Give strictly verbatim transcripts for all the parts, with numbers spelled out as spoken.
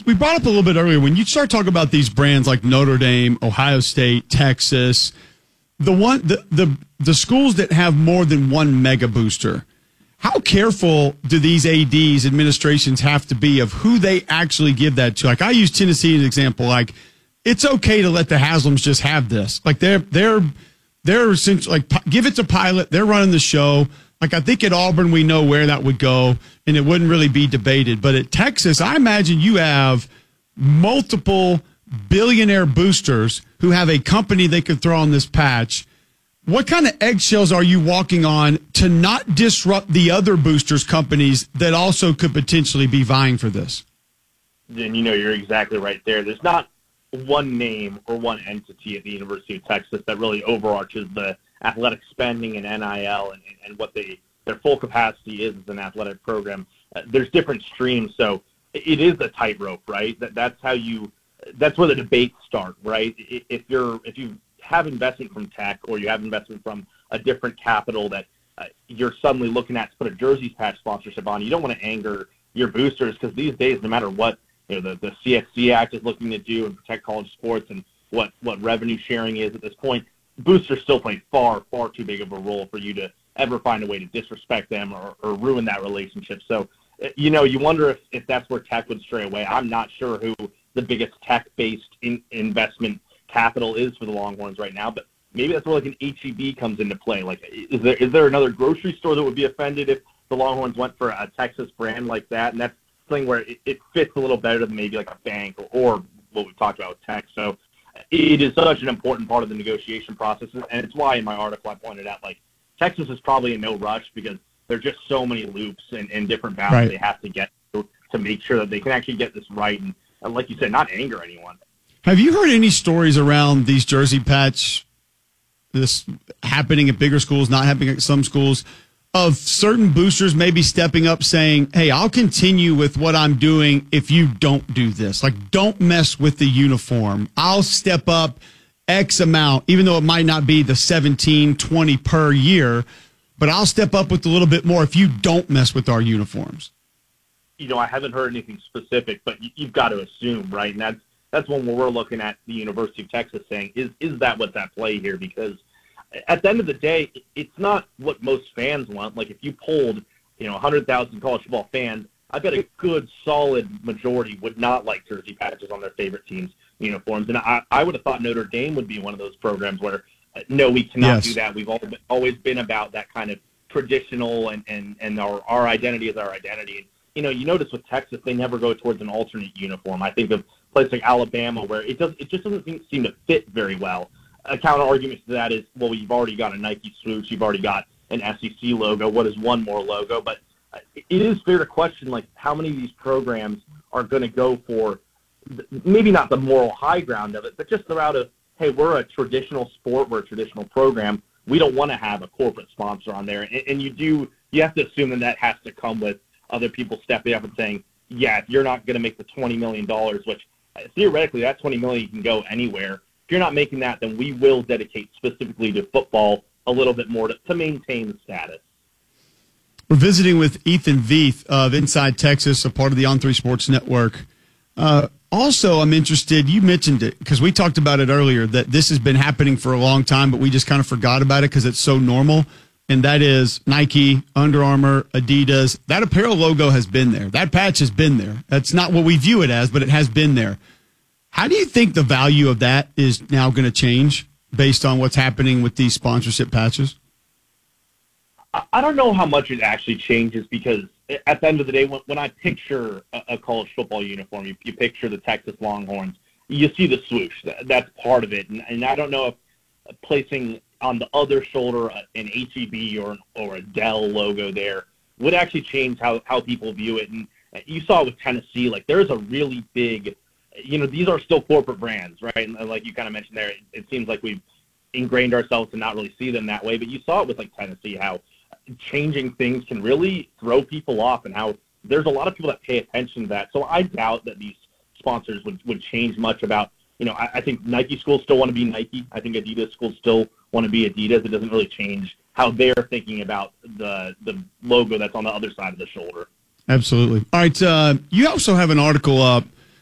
we brought up a little bit earlier, when you start talking about these brands like Notre Dame, Ohio State, Texas, the one the the, the schools that have more than one mega booster, how careful do these A Ds, administrations, have to be of who they actually give that to? Like, I use Tennessee as an example. Like, it's okay to let the Haslams just have this. Like, they're they're they're essentially like, give it to Pilot. They're running the show. Like, I think at Auburn we know where that would go, and it wouldn't really be debated. But at Texas, I imagine you have multiple billionaire boosters who have a company they could throw on this patch. What kind of eggshells are you walking on to not disrupt the other boosters companies that also could potentially be vying for this? And you know, you're exactly right there. There's not one name or one entity at the University of Texas that really overarches the athletic spending and N I L and, and what they, their full capacity is as an athletic program. Uh, there's different streams, so it is a tightrope, right? That that's how you. That's where the debates start, right? If you're if you have investment from tech or you have investment from a different capital that uh, you're suddenly looking at to put a jerseys patch sponsorship on, you don't want to anger your boosters, because these days, no matter what, you know, the, the C X C Act is looking to do and protect college sports and what, what revenue sharing is at this point, boosters still play far, far too big of a role for you to ever find a way to disrespect them or, or ruin that relationship. So, you know, you wonder if, if that's where tech would stray away. I'm not sure who the biggest tech-based in, investment capital is for the Longhorns right now, but maybe that's where like an H E B comes into play. Like, is there is there another grocery store that would be offended if the Longhorns went for a Texas brand like that? And that's something where it, it fits a little better than maybe like a bank or, or what we talked about with tech. So it is such an important part of the negotiation process, and it's why in my article I pointed out, like, Texas is probably in no rush because there are just so many loops and, and different bounds right. they have to get to to make sure that they can actually get this right and, and like you said, not anger anyone. Have you heard any stories around these jersey patch, this happening at bigger schools, not happening at some schools, of certain boosters maybe stepping up saying, hey, I'll continue with what I'm doing if you don't do this. Like, don't mess with the uniform. I'll step up X amount, even though it might not be the seventeen, twenty per year, but I'll step up with a little bit more if you don't mess with our uniforms. You know, I haven't heard anything specific, but you've got to assume, right? And that's, that's when we're looking at the University of Texas saying, is is that what's at play here? Because at the end of the day, it's not what most fans want. Like, if you polled, you know, one hundred thousand college football fans, I bet a good, solid majority would not like jersey patches on their favorite teams' uniforms. And I, I would have thought Notre Dame would be one of those programs where, uh, no, we cannot yes. do that. We've always been, always been about that kind of traditional, and, and, and our, our identity is our identity. And, you know, you notice with Texas, they never go towards an alternate uniform. I think of place like Alabama where it does it just doesn't seem to fit very well. A counter argument to that is, well, you've already got a Nike swoosh, you've already got an S E C logo. What is one more logo? But it is fair to question, like, how many of these programs are going to go for maybe not the moral high ground of it, but just the route of, hey, we're a traditional sport, we're a traditional program. We don't want to have a corporate sponsor on there. And, and you do you have to assume that that has to come with other people stepping up and saying, yeah, if you're not going to make the twenty million dollars, which theoretically that twenty million dollars can go anywhere. If you're not making that, then we will dedicate specifically to football a little bit more to, to maintain the status. We're visiting with Ethan Veith of Inside Texas, a part of the On three Sports Network. Uh, also, I'm interested, you mentioned it, because we talked about it earlier, that this has been happening for a long time, but we just kind of forgot about it because it's so normal. And that is Nike, Under Armour, Adidas. That apparel logo has been there. That patch has been there. That's not what we view it as, but it has been there. How do you think the value of that is now going to change based on what's happening with these sponsorship patches? I don't know how much it actually changes, because at the end of the day, when, when I picture a, a college football uniform, you, you picture the Texas Longhorns, you see the swoosh. That's part of it. And, and I don't know if placing on the other shoulder an H E B or or a Dell logo there would actually change how, how people view it. And you saw it with Tennessee, like, there's a really big, you know, these are still corporate brands, right? And like you kind of mentioned there, it, it seems like we've ingrained ourselves to not really see them that way. But you saw it with, like, Tennessee, how changing things can really throw people off, and how there's a lot of people that pay attention to that. So I doubt that these sponsors would, would change much about, you know, I, I think Nike schools still want to be Nike. I think Adidas schools still want to be Adidas. It doesn't really change how they're thinking about the the logo that's on the other side of the shoulder. Absolutely. All right. Uh, you also have an article up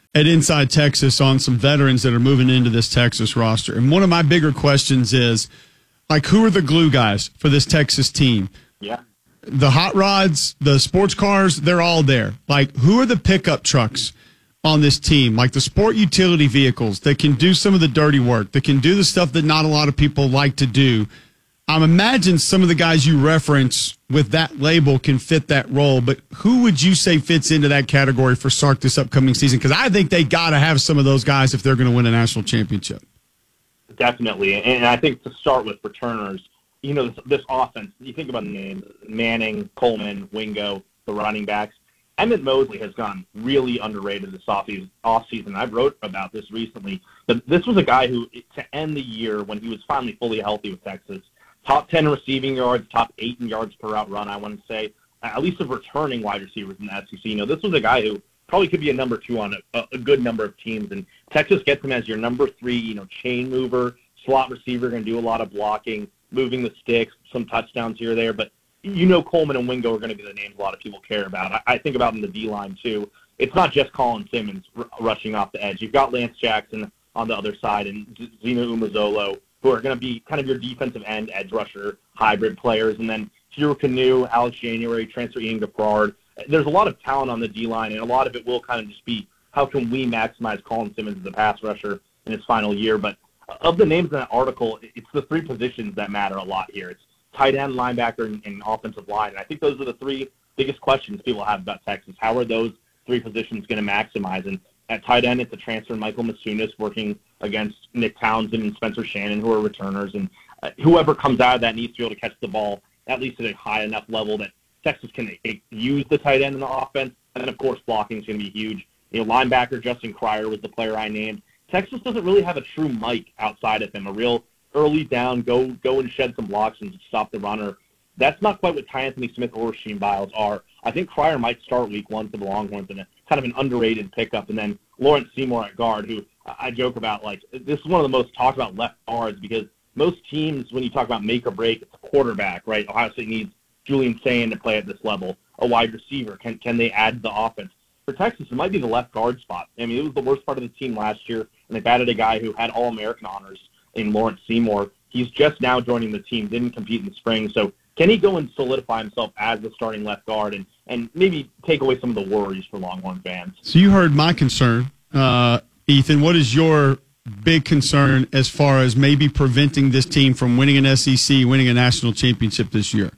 at Inside Texas on some veterans that are moving into this Texas roster. And one of my bigger questions is, like, who are the glue guys for this Texas team? Yeah. The hot rods, the sports cars, they're all there. Like, who are the pickup trucks on this team? Like the sport utility vehicles that can do some of the dirty work, that can do the stuff that not a lot of people like to do. I'm imagine some of the guys you reference with that label can fit that role, but who would you say fits into that category for Sark this upcoming season? Because I think they got to have some of those guys if they're going to win a national championship. Definitely, and I think to start with returners, you know, this, this offense, you think about the names, Manning, Coleman, Wingo, the running backs. Emmett Mosley has gone really underrated this offseason. I wrote about this recently. But this was a guy who, to end the year when he was finally fully healthy with Texas, top ten receiving yards, top eight in yards per route run, I want to say, at least of returning wide receivers in the S E C. You know, this was a guy who probably could be a number two on a, a good number of teams. And Texas gets him as your number three, you know, chain mover, slot receiver, going to do a lot of blocking, moving the sticks, some touchdowns here or there. But you know Coleman and Wingo are going to be the names a lot of people care about. I, I think about in the D-line, too. It's not just Colin Simmons r- rushing off the edge. You've got Lance Jackson on the other side and Zena Umazolo, who are going to be kind of your defensive end, edge rusher, hybrid players. And then Hero Canoe, Alex January, transfer Ian Gaffard. There's a lot of talent on the D-line, and a lot of it will kind of just be how can we maximize Colin Simmons as a pass rusher in his final year. But of the names in that article, it's the three positions that matter a lot here. It's tight end, linebacker, and, and offensive line. And I think those are the three biggest questions people have about Texas. How are those three positions going to maximize? And at tight end, it's a transfer Michael Masunis working against Nick Townsend and Spencer Shannon, who are returners. And uh, whoever comes out of that needs to be able to catch the ball at least at a high enough level that Texas can uh, use the tight end in the offense. And then, of course, blocking is going to be huge. You know, linebacker Justin Cryer was the player I named. Texas doesn't really have a true Mike outside of him, a real early down, go go and shed some blocks and stop the runner. That's not quite what Ty Anthony Smith or Rasheem Biles are. I think Cryer might start week one for the Longhorns in a kind of an underrated pickup. And then Lawrence Seymour at guard, who I joke about, like, this is one of the most talked about left guards because most teams, when you talk about make or break, it's a quarterback, right? Ohio State needs Julian Sayin to play at this level. A wide receiver, can can they add to the offense? For Texas, it might be the left guard spot. I mean, it was the worst part of the team last year, and they've added a guy who had All-American honors in Lawrence Seymour. He's just now joining the team, didn't compete in the spring. So can he go and solidify himself as the starting left guard and, and maybe take away some of the worries for Longhorn fans? So you heard my concern, uh, Ethan. What is your big concern as far as maybe preventing this team from winning an S E C, winning a national championship this year?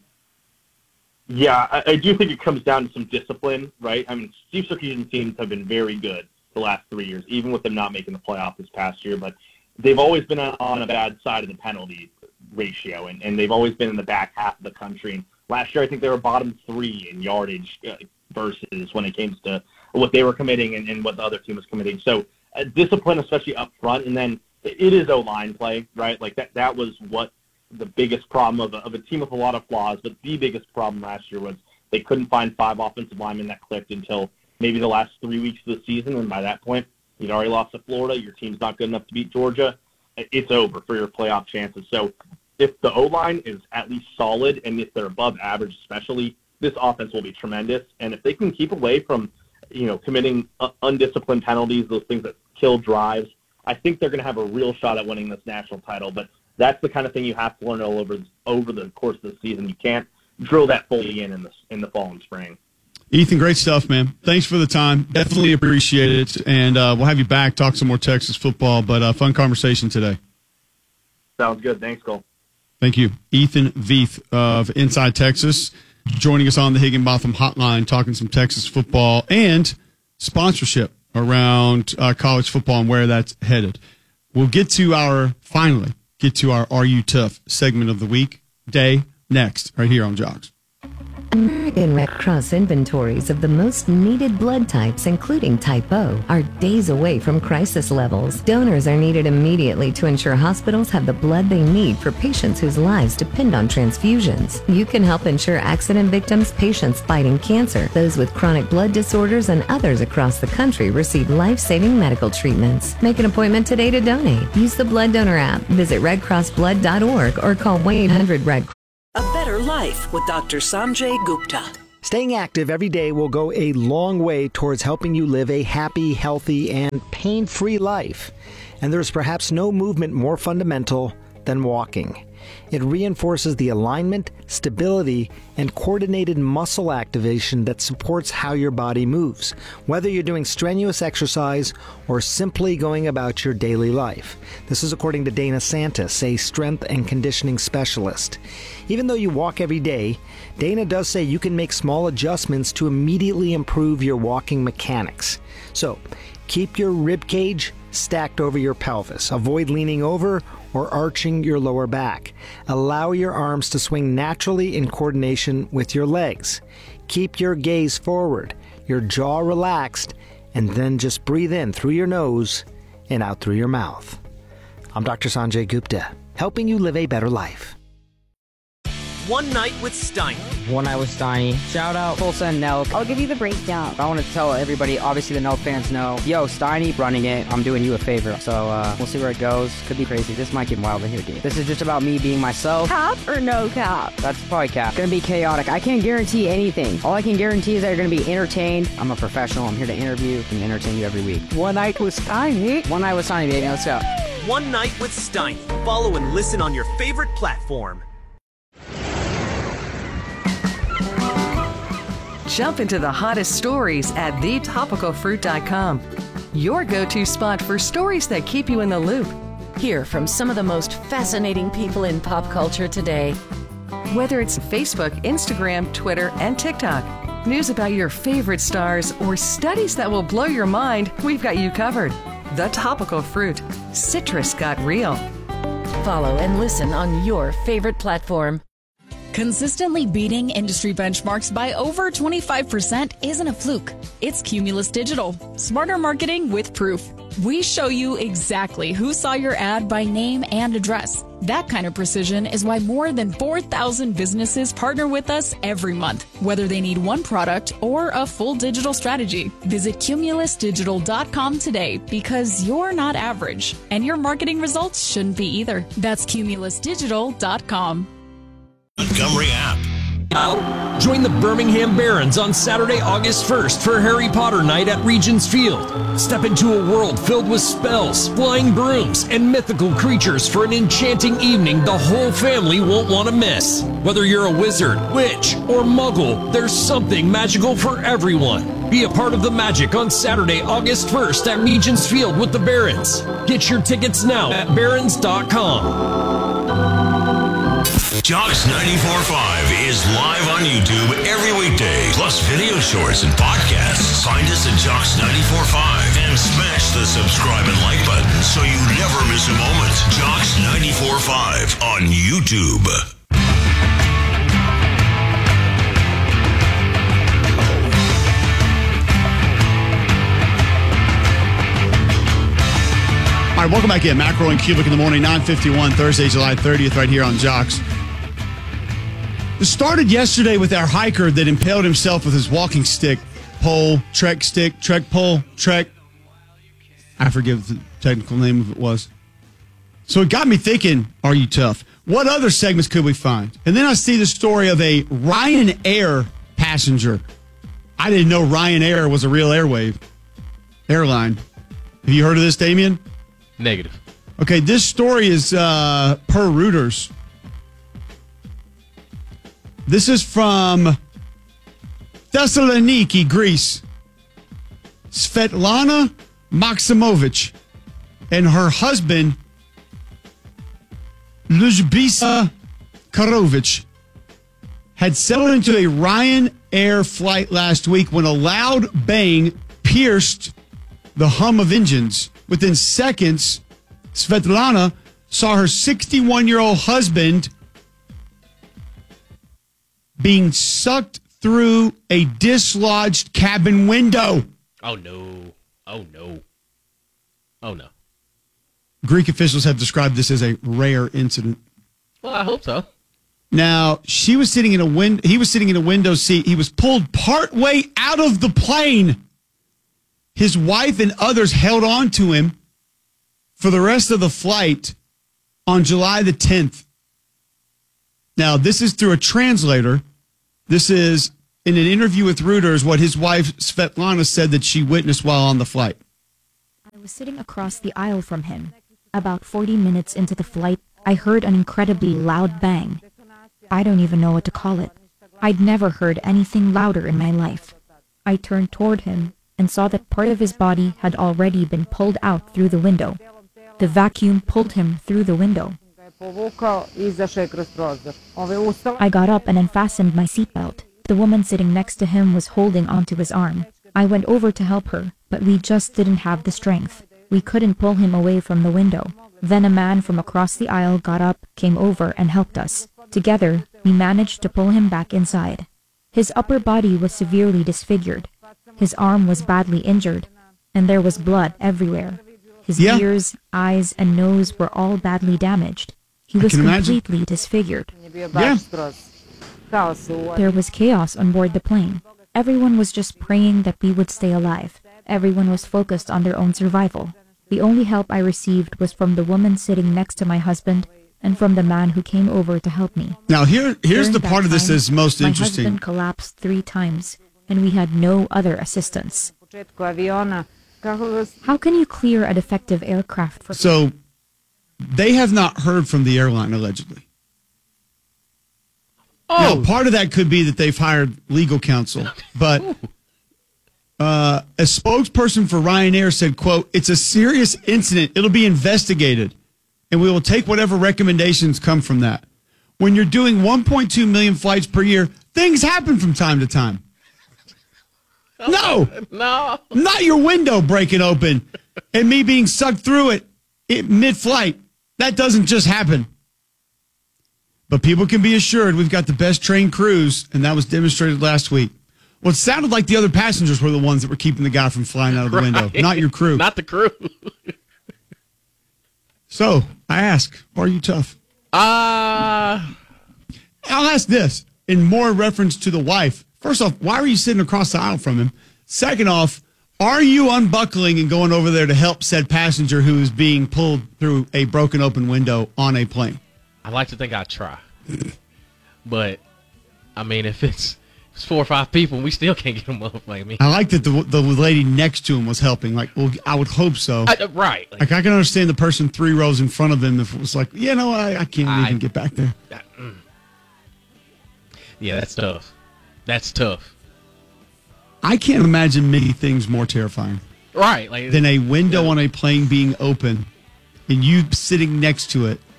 Yeah, I, I do think it comes down to some discipline, right? I mean, Steve Sarkisian's teams have been very good the last three years, even with them not making the playoff this past year. But they've always been on a bad side of the penalty ratio, and, and they've always been in the back half of the country. And last year, I think they were bottom three in yardage uh, versus when it came to what they were committing and, and what the other team was committing. So uh, discipline, especially up front, and then it is O-line play, right? Like that, that was what the biggest problem of a, of a team with a lot of flaws, but the biggest problem last year was they couldn't find five offensive linemen that clicked until maybe the last three weeks of the season, and by that point, you'd already lost to Florida. Your team's not good enough to beat Georgia. It's over for your playoff chances. So if the O-line is at least solid, and if they're above average especially, this offense will be tremendous. And if they can keep away from, you know, committing uh, undisciplined penalties, those things that kill drives, I think they're going to have a real shot at winning this national title. But that's the kind of thing you have to learn all over over the course of the season. You can't drill that fully in in the, in the fall and spring. Ethan, great stuff, man. Thanks for the time. Definitely appreciate it. And uh, we'll have you back, talk some more Texas football, but uh, fun conversation today. Sounds good. Thanks, Cole. Thank you. Ethan Veith of Inside Texas joining us on the Higginbotham Hotline, talking some Texas football and sponsorship around uh, college football and where that's headed. We'll get to our, finally, get to our Are You Tough segment of the week, day, next, right here on Jocks. American Red Cross inventories of the most needed blood types, including Type O, are days away from crisis levels. Donors are needed immediately to ensure hospitals have the blood they need for patients whose lives depend on transfusions. You can help ensure accident victims, patients fighting cancer, those with chronic blood disorders, and others across the country receive life-saving medical treatments. Make an appointment today to donate. Use the Blood Donor app, visit red cross blood dot org, or call one eight hundred red cross. A better life with Doctor Sanjay Gupta. Staying active every day will go a long way towards helping you live a happy, healthy, and pain-free life. And there's perhaps no movement more fundamental than walking. It reinforces the alignment, stability, and coordinated muscle activation that supports how your body moves, whether you're doing strenuous exercise or simply going about your daily life. This is according to Dana Santis, a strength and conditioning specialist. Even though you walk every day, Dana does say you can make small adjustments to immediately improve your walking mechanics. So, keep your rib cage stacked over your pelvis. Avoid leaning over or arching your lower back. Allow your arms to swing naturally in coordination with your legs. Keep your gaze forward, your jaw relaxed, and then just breathe in through your nose and out through your mouth. I'm Doctor Sanjay Gupta, helping you live a better life. One Night with Steiny. One Night with Steiny. Shout out Tulsa and Nelk. I'll give you the breakdown. I want to tell everybody, obviously the Nelk fans know, yo, Steiny running it. I'm doing you a favor. So uh, we'll see where it goes. Could be crazy. This might get wild in here, dude. This is just about me being myself. Cap or no cap? That's probably cap. It's going to be chaotic. I can't guarantee anything. All I can guarantee is that you're going to be entertained. I'm a professional. I'm here to interview and entertain you every week. One Night with Steiny. One Night with Steiny, baby. Let's go. One Night with Steiny. Follow and listen on your favorite platform. Jump into the hottest stories at the topical fruit dot com. Your go-to spot for stories that keep you in the loop. Hear from some of the most fascinating people in pop culture today. Whether it's Facebook, Instagram, Twitter, and TikTok, news about your favorite stars, or studies that will blow your mind, we've got you covered. The Topical Fruit. Citrus got real. Follow and listen on your favorite platform. Consistently beating industry benchmarks by over twenty-five percent isn't a fluke. It's Cumulus Digital. Smarter marketing with proof. We show you exactly who saw your ad by name and address. That kind of precision is why more than four thousand businesses partner with us every month, whether they need one product or a full digital strategy. Visit cumulus digital dot com today because you're not average, and your marketing results shouldn't be either. That's cumulus digital dot com. Montgomery app. Join the Birmingham Barons on Saturday, August first for Harry Potter Night at Regents Field. Step into a world filled with spells, flying brooms, and mythical creatures for an enchanting evening the whole family won't want to miss. Whether you're a wizard, witch, or muggle, there's something magical for everyone. Be a part of the magic on Saturday, August first at Regents Field with the Barons. Get your tickets now at barons dot com. Jocks ninety-four point five is live on YouTube every weekday, plus video shorts and podcasts. Find us at Jocks ninety-four point five and smash the subscribe and like button so you never miss a moment. Jocks ninety-four point five on YouTube. All right, welcome back in. Macro and Cubic in the morning, nine fifty-one, Thursday, July thirtieth, right here on Jocks. It started yesterday with our hiker that impaled himself with his walking stick, pole, trek stick, trek pole, trek. I forget what the technical name of it was. So it got me thinking, are you tough? What other segments could we find? And then I see the story of a Ryanair passenger. I didn't know Ryanair was a real airwave airline. Have you heard of this, Damien? Negative. Okay, this story is uh, per Reuters. This is from Thessaloniki, Greece. Svetlana Maximovich and her husband, Luzbisa Karovich, had settled into a Ryanair flight last week when a loud bang pierced the hum of engines. Within seconds, Svetlana saw her sixty-one-year-old husband being sucked through a dislodged cabin window. Oh, no. Oh, no. Oh, no. Greek officials have described this as a rare incident. Well, I hope so. Now, she was sitting in a win- he was sitting in a window seat. He was pulled partway out of the plane. His wife and others held on to him for the rest of the flight on July the tenth. Now, this is through a translator. This is in an interview with Reuters what his wife Svetlana said that she witnessed while on the flight. I was sitting across the aisle from him. About forty minutes into the flight, I heard an incredibly loud bang. I don't even know what to call it. I'd never heard anything louder in my life. I turned toward him and saw that part of his body had already been pulled out through the window. The vacuum pulled him through the window. I got up and unfastened my seatbelt. The woman sitting next to him was holding onto his arm. I went over to help her, but we just didn't have the strength. We couldn't pull him away from the window. Then a man from across the aisle got up, came over, and helped us. Together, we managed to pull him back inside. His upper body was severely disfigured. His arm was badly injured, and there was blood everywhere. His Yeah. ears, eyes, and nose were all badly damaged. He I was can imagine. completely disfigured. Yeah. There was chaos on board the plane. Everyone was just praying that we would stay alive. Everyone was focused on their own survival. The only help I received was from the woman sitting next to my husband and from the man who came over to help me. Now, here, here's During the that part of this time, that's most my interesting. husband collapsed three times, and we had no other assistance. How can you clear a defective aircraft for... So, they have not heard from the airline, allegedly. Oh. Now, part of that could be that they've hired legal counsel, but uh, a spokesperson for Ryanair said, quote, "It's a serious incident. It'll be investigated, and we will take whatever recommendations come from that. When you're doing one point two million flights per year, things happen from time to time." No, No. not your window breaking open and me being sucked through it, it mid-flight. That doesn't just happen. But people can be assured we've got the best trained crews, and that was demonstrated last week. Well, it sounded like the other passengers were the ones that were keeping the guy from flying out of the Right. window, not your crew. Not the crew. So I ask, are you tough? Uh, I'll ask this in more reference to the wife. First off, why were you sitting across the aisle from him? Second off, are you unbuckling and going over there to help said passenger who is being pulled through a broken open window on a plane? I like to think I try. But, I mean, if it's, if it's four or five people, we still can't get them up like me. I like that the the lady next to him was helping. Like, well, I would hope so. I, uh, right. Like, Like, I can understand the person three rows in front of him if it was like, you know, I, I can't I- even get back there. that- mm. Yeah, that's tough. That's tough. I can't imagine many things more terrifying Right. Like than a window on a plane being open and you sitting next to it.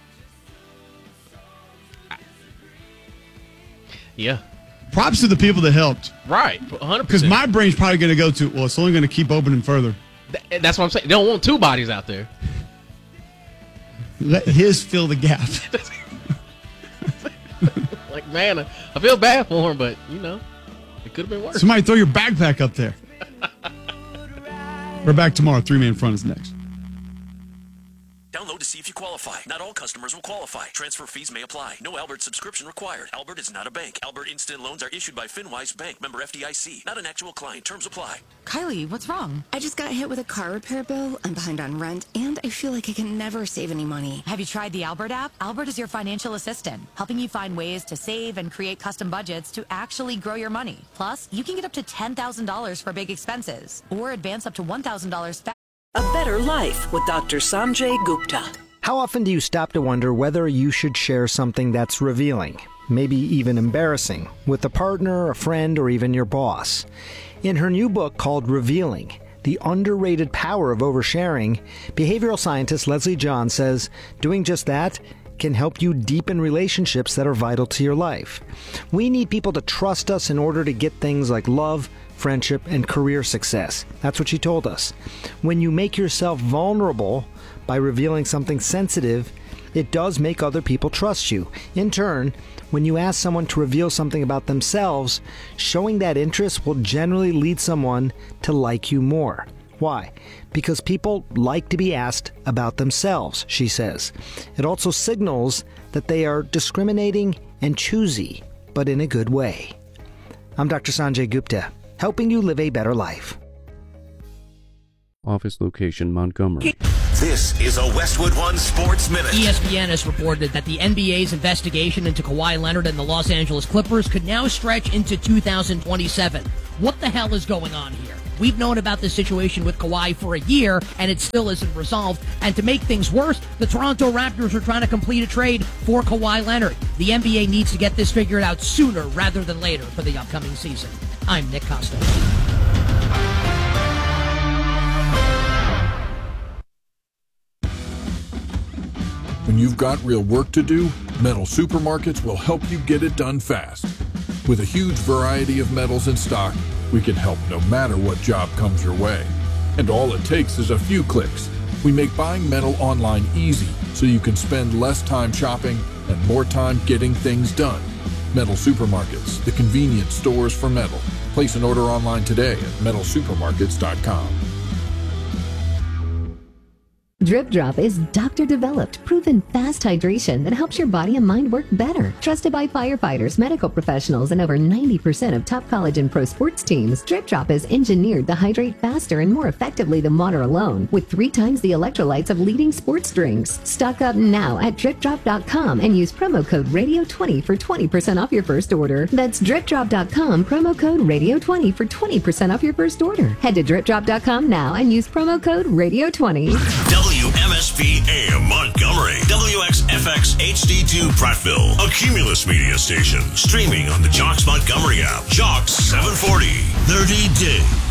Yeah. Props to the people that helped. Right. one hundred Because percent. my brain's probably going to go to, well, it's only going to keep opening further. Th- that's what I'm saying. They don't want two bodies out there. Let his fill the gap. Like, man, I I feel bad for him, but, you know, it could have been worse. Somebody throw your backpack up there. We're back tomorrow. Three Man Front is next. Download to see if you qualify. Not all customers will qualify. Transfer fees may apply. No Albert subscription required. Albert is not a bank. Albert Instant Loans are issued by FinWise Bank. Member F D I C. Not an actual client. Terms apply. Kylie, what's wrong? I just got hit with a car repair bill. I'm behind on rent, and I feel like I can never save any money. Have you tried the Albert app? Albert is your financial assistant, helping you find ways to save and create custom budgets to actually grow your money. Plus, you can get up to ten thousand dollars for big expenses or advance up to one thousand dollars fast. A Better Life with Doctor Sanjay Gupta. How often do you stop to wonder whether you should share something that's revealing, maybe even embarrassing, with a partner, a friend, or even your boss? In her new book called Revealing, The Underrated Power of Oversharing, behavioral scientist Leslie John says doing just that can help you deepen relationships that are vital to your life. We need people to trust us in order to get things like love, friendship, and career success. That's what she told us. When you make yourself vulnerable by revealing something sensitive, it does make other people trust you. In turn, when you ask someone to reveal something about themselves, showing that interest will generally lead someone to like you more. Why? Because people like to be asked about themselves, she says. It also signals that they are discriminating and choosy, but in a good way. I'm Doctor Sanjay Gupta, helping you live a better life. Office location Montgomery. This is a Westwood One Sports Minute. E S P N has reported that the N B A's investigation into Kawhi Leonard and the Los Angeles Clippers could now stretch into two thousand twenty-seven. What the hell is going on here? We've known about this situation with Kawhi for a year, and it still isn't resolved. And to make things worse, the Toronto Raptors are trying to complete a trade for Kawhi Leonard. The N B A needs to get this figured out sooner rather than later for the upcoming season. I'm Nick Costa. When you've got real work to do, Metal Supermarkets will help you get it done fast. With a huge variety of metals in stock, we can help no matter what job comes your way. And all it takes is a few clicks. We make buying metal online easy so you can spend less time shopping and more time getting things done. Metal Supermarkets, the convenience stores for metal. Place an order online today at metal supermarkets dot com. Drip Drop is doctor-developed, proven fast hydration that helps your body and mind work better. Trusted by firefighters, medical professionals, and over ninety percent of top college and pro sports teams, Drip Drop is engineered to hydrate faster and more effectively than water alone, with three times the electrolytes of leading sports drinks. Stock up now at drip drop dot com and use promo code radio twenty for twenty percent off your first order. That's drip drop dot com, promo code radio twenty for twenty percent off your first order. Head to drip drop dot com now and use promo code radio twenty. W M S P A M Montgomery, W X F X H D two Prattville, a Cumulus media station, streaming on the Jocks Montgomery app. Jocks seven forty, thirty day.